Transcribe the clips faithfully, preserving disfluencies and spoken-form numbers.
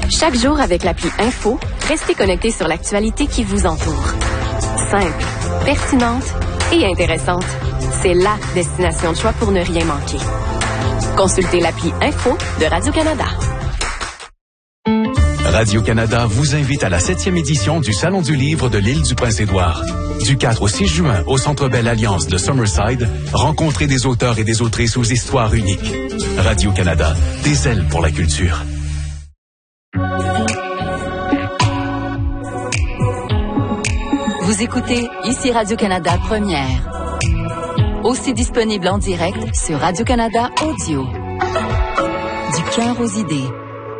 Chaque jour avec l'appli Info, restez connectés sur l'actualité qui vous entoure. Simple, pertinente et intéressante. C'est la destination de choix pour ne rien manquer. Consultez l'appli Info de Radio-Canada. Radio-Canada vous invite à la septième édition du Salon du livre de l'île du Prince-Édouard. Du quatre au six juin, au Centre Bell Alliance de Summerside, rencontrez des auteurs et des autrices aux histoires uniques. Radio-Canada, des ailes pour la culture. Vous écoutez ici Radio-Canada Première. Aussi disponible en direct sur Radio-Canada Audio. Du cœur aux idées.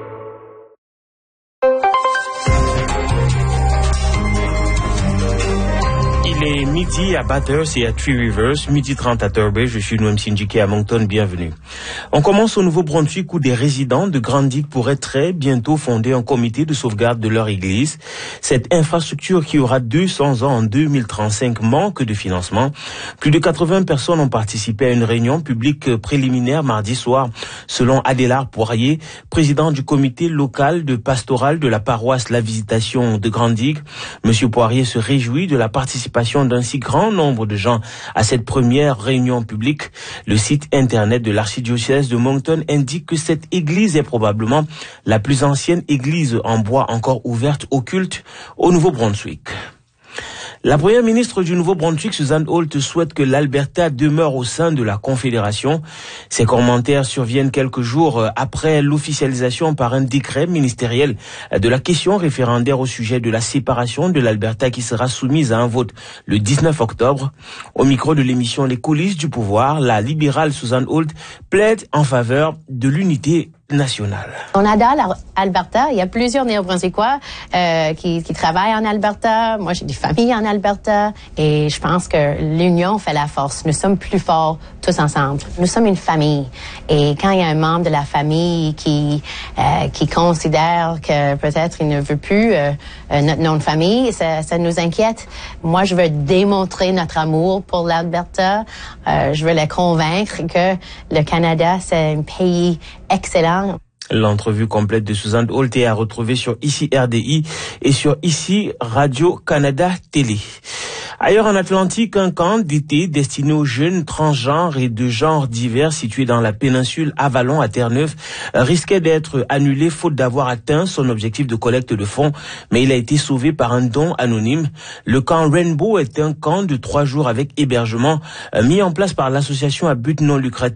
Il est midi à Bathurst et à Three Rivers, midi trente à Turby. Je suis Noam Sindjike à Moncton, bienvenue. On commence au Nouveau-Brunswick où des résidents de Grandic pourraient très bientôt fonder un comité de sauvegarde de leur église. Cette infrastructure qui aura deux cents ans en deux mille trente-cinq manque de financement. Plus de quatre-vingts personnes ont participé à une réunion publique préliminaire mardi soir, selon Adélard Poirier, président du comité local de pastoral de la paroisse La Visitation de Grandic. Monsieur Poirier se réjouit de la participation d'un si grand nombre de gens à cette première réunion publique. Le site internet de l'archidiocèse de Moncton indique que cette église est probablement la plus ancienne église en bois encore ouverte au culte au Nouveau-Brunswick. La première ministre du Nouveau-Brunswick, Susan Holt, souhaite que l'Alberta demeure au sein de la Confédération. Ces commentaires surviennent quelques jours après l'officialisation par un décret ministériel de la question référendaire au sujet de la séparation de l'Alberta qui sera soumise à un vote le dix-neuf octobre. Au micro de l'émission Les coulisses du pouvoir, la libérale Susan Holt plaide en faveur de l'unité nationale. On adore l'Alberta. Il y a plusieurs Néo-Brunswickois euh, qui, qui travaillent en Alberta. Moi, j'ai des familles en Alberta. Et je pense que l'union fait la force. Nous sommes plus forts tous ensemble. Nous sommes une famille. Et quand il y a un membre de la famille qui euh, qui considère que peut-être il ne veut plus euh, notre nom de famille, ça, ça nous inquiète. Moi, je veux démontrer notre amour pour l'Alberta. Euh, je veux les convaincre que le Canada, c'est un pays excellent. L'entrevue complète de Susan Holt est à retrouver sur Ici R D I et sur Ici Radio-Canada Télé. Ailleurs en Atlantique, un camp d'été destiné aux jeunes transgenres et de genres divers situé dans la péninsule Avalon à Terre-Neuve risquait d'être annulé faute d'avoir atteint son objectif de collecte de fonds, mais il a été sauvé par un don anonyme. Le camp Rainbow est un camp de trois jours avec hébergement mis en place par l'association à but non lucratif